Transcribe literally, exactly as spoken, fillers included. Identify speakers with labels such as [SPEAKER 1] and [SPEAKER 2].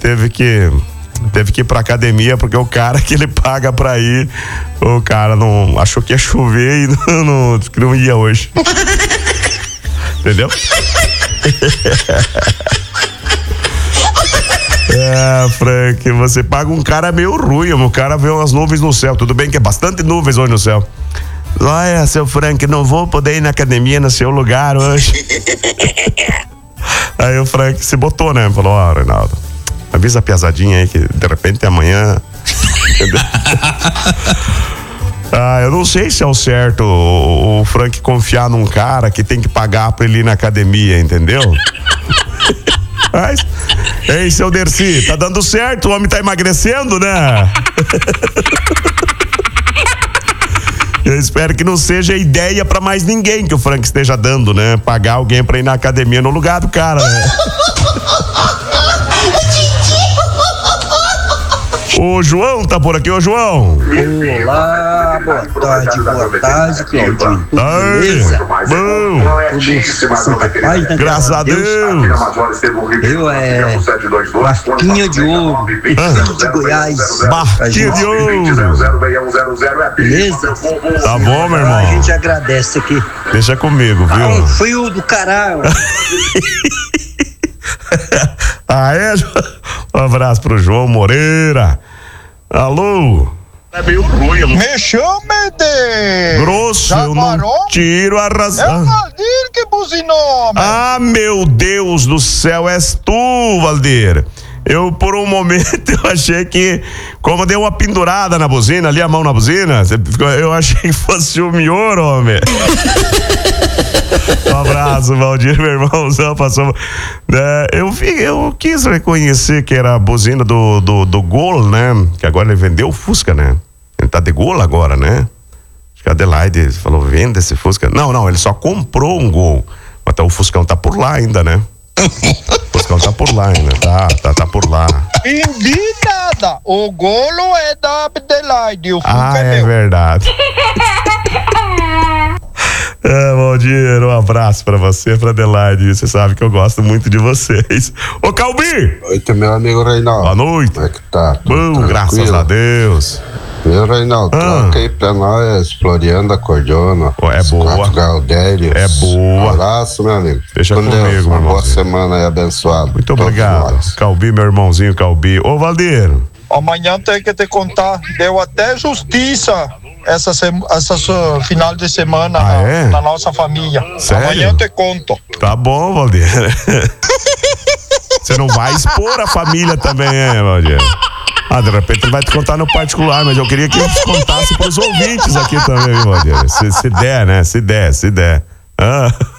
[SPEAKER 1] teve que teve que ir pra academia porque o cara que ele paga pra ir, o cara não achou que ia chover e não, não, disse que não ia hoje. Entendeu? É, Frank, você paga um cara meio ruim, o cara vê umas nuvens no céu, tudo bem que é bastante nuvens hoje no céu. Olha, seu Frank, não vou poder ir na academia no seu lugar hoje. Aí o Frank se botou, né? Falou, ó, oh, Reinaldo, avisa a piazadinha aí que de repente amanhã... Ah, eu não sei se é o certo o, o Frank confiar num cara que tem que pagar pra ele ir na academia, entendeu? Mas, ei, seu Dercy, tá dando certo, o homem tá emagrecendo, né? Eu espero que não seja ideia pra mais ninguém que o Frank esteja dando, né? Pagar alguém pra ir na academia no lugar do cara, né? O João tá por aqui, ô João.
[SPEAKER 2] Olá, boa tarde, boa tarde, Claudinho. Beleza?
[SPEAKER 1] Bom.
[SPEAKER 2] Tudo Santa Paz, né?
[SPEAKER 1] Graças a Deus.
[SPEAKER 2] Eu é Barquinha de Ouro, filho de Goiás.
[SPEAKER 1] Barquinha de Ouro.
[SPEAKER 2] Beleza?
[SPEAKER 1] Tá bom, meu irmão.
[SPEAKER 2] A gente agradece aqui.
[SPEAKER 1] Deixa comigo, viu?
[SPEAKER 2] Tá um frio do caralho.
[SPEAKER 1] Ah, é? Um abraço pro João Moreira. Alô?
[SPEAKER 3] É meio ruim. Me chama de...
[SPEAKER 1] Grosso, eu não tiro a razão.
[SPEAKER 3] É o Valdir que buzinou, meu.
[SPEAKER 1] Ah, meu Deus do céu, és tu, Valdir. Eu, por um momento, eu achei que, como deu uma pendurada na buzina, ali a mão na buzina, eu achei que fosse o mior, homem. Um abraço, Valdir, meu irmãozão, passou. É, eu, eu quis reconhecer que era a buzina do, do, do Gol, né? Que agora ele vendeu o Fusca, né? Ele tá de Gol agora, né? Acho que a Adelaide falou, venda esse Fusca. Não, não, ele só comprou um Gol. Mas tá, o Fuscão tá por lá ainda, né? O Fuscão tá por lá ainda, tá, tá, tá por lá.
[SPEAKER 3] Entendi nada. O Golo é da Adelaide, o Fusca
[SPEAKER 1] ah,
[SPEAKER 3] é,
[SPEAKER 1] é
[SPEAKER 3] meu.
[SPEAKER 1] verdade. É, Valdir, um abraço pra você, pra Adelaide. Você sabe que eu gosto muito de vocês. Ô, Calbi!
[SPEAKER 4] Noite, meu amigo Reinaldo.
[SPEAKER 1] Boa noite.
[SPEAKER 4] Como é que tá?
[SPEAKER 1] Bom,
[SPEAKER 4] tranquilo?
[SPEAKER 1] Graças a Deus.
[SPEAKER 4] Meu Reinaldo,
[SPEAKER 1] Ah.
[SPEAKER 4] troca aí pra nós, Floriano Cordiona.
[SPEAKER 1] Oh, é boa.
[SPEAKER 4] Gaudérios.
[SPEAKER 1] É boa.
[SPEAKER 4] Um abraço, meu amigo.
[SPEAKER 1] Deixa
[SPEAKER 4] Com
[SPEAKER 1] comigo,
[SPEAKER 4] Deus,
[SPEAKER 1] meu
[SPEAKER 4] uma boa
[SPEAKER 1] irmãozinho.
[SPEAKER 4] semana aí, abençoado.
[SPEAKER 1] Muito
[SPEAKER 4] Todos
[SPEAKER 1] obrigado.
[SPEAKER 4] nós.
[SPEAKER 1] Calbi, meu irmãozinho, Calbi. Ô, Valdir.
[SPEAKER 3] Amanhã tem que te contar. Deu até justiça essa, sema, essa uh, final de semana
[SPEAKER 1] Ah,
[SPEAKER 3] na,
[SPEAKER 1] é?
[SPEAKER 3] na nossa família.
[SPEAKER 1] Sério?
[SPEAKER 3] Amanhã eu te conto.
[SPEAKER 1] Tá bom, Valdir. Você não vai expor a família também, hein, Valdir? Ah, de repente ele vai te contar no particular, mas eu queria que ele te contasse pros ouvintes aqui também, Valdir. Se, se der, né? Se der, se der. Ah.